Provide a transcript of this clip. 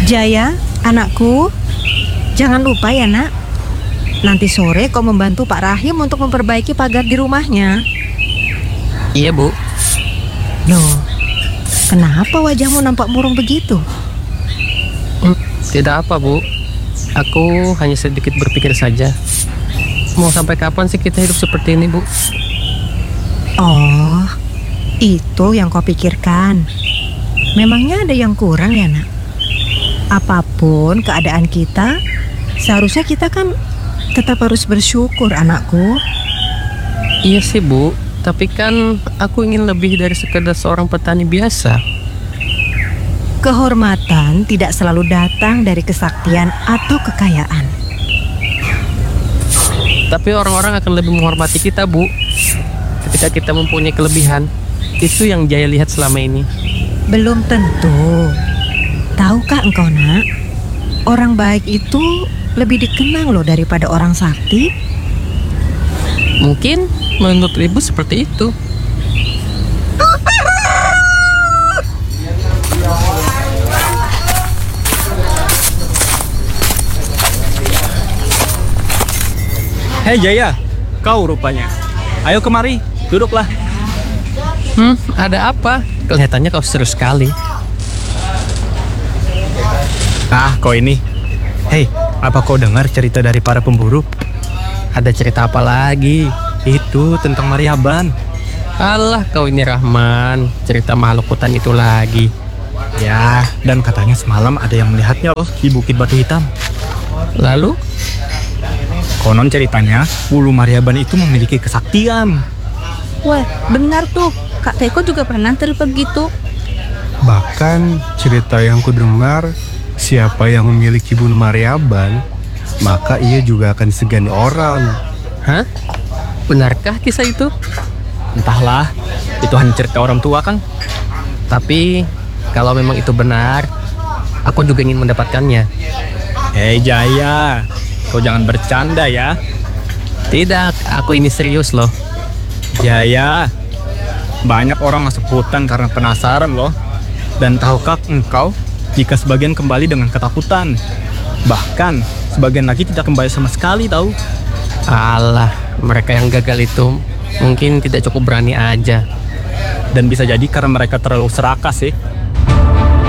Jaya, anakku, jangan lupa ya nak. Nanti sore kau membantu Pak Rahim untuk memperbaiki pagar di rumahnya. Iya, Bu. Loh, kenapa wajahmu nampak murung begitu? Tidak apa, Bu. Aku hanya sedikit berpikir saja. Mau sampai kapan sih kita hidup seperti ini, Bu? Oh, itu yang kau pikirkan. Memangnya ada yang kurang ya nak? Apapun keadaan kita, seharusnya kita kan tetap harus bersyukur, anakku. Iya sih, Bu. Tapi kan aku ingin lebih dari sekedar seorang petani biasa. Kehormatan tidak selalu datang dari kesaktian atau kekayaan. Tapi orang-orang akan lebih menghormati kita, Bu, ketika kita mempunyai kelebihan. Itu yang Jaya lihat selama ini. Belum tentu. Tahukah engkau nak, orang baik itu lebih dikenang loh daripada orang sakti. Mungkin menurut Ibu seperti itu. Hei Jaya, kau rupanya. Ayo kemari, duduklah. Ada apa? Kelihatannya kau seru sekali. Ah, kau ini. Hei, apa kau dengar cerita dari para pemburu? Ada cerita apa lagi? Itu tentang Maryaban. Alah, kau ini Rahman. Cerita makhluk hutan itu lagi. Ya, dan katanya semalam ada yang melihatnya loh di Bukit Batu Hitam. Lalu? Konon ceritanya, bulu Maryaban itu memiliki kesaktian. Wah, benar tuh. Kak Teko juga pernah cerita begitu. Bahkan cerita yang kudengar, siapa yang memiliki bulu Maryaban, maka ia juga akan disegani orang. Hah? Benarkah kisah itu? Entahlah, itu hanya cerita orang tua, Kang. Tapi kalau memang itu benar, aku juga ingin mendapatkannya. Hei Jaya, kau jangan bercanda ya. Tidak, aku ini serius loh. Jaya, banyak orang masuk hutan karena penasaran loh. Dan tahukah engkau, jika sebagian kembali dengan ketakutan, bahkan sebagian lagi tidak kembali sama sekali tahu. Alah, mereka yang gagal itu mungkin tidak cukup berani aja. Dan bisa jadi karena mereka terlalu serakah sih.